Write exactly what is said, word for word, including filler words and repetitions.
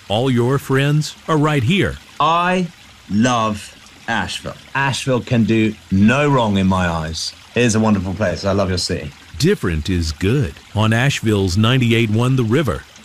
All your friends are right here. I love Asheville. Asheville can do no wrong in my eyes. It is a wonderful place. I love your city. Different is good on Asheville's ninety-eight point one The River.